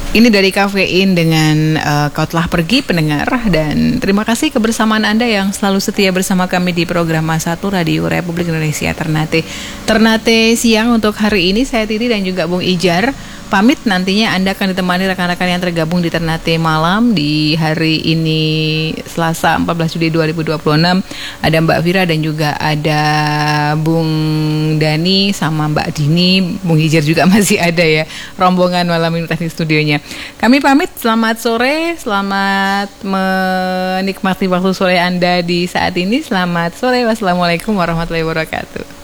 Ini dari Kafein dengan Kau Telah Pergi pendengar, dan terima kasih kebersamaan Anda yang selalu setia bersama kami di program Mas1 Radio Republik Indonesia Ternate siang. Untuk hari ini saya Titi dan juga Bung Ijar pamit. Nantinya Anda akan ditemani rekan-rekan yang tergabung di Ternate malam di hari ini Selasa 14 Juli 2026. Ada Mbak Vira dan juga ada Bung Dani sama Mbak Dini. Bung Ijar juga masih ada ya, rombongan malam ini teknik studionya. Kami pamit, selamat sore, selamat menikmati waktu sore Anda di saat ini. Selamat sore, wassalamualaikum warahmatullahi wabarakatuh.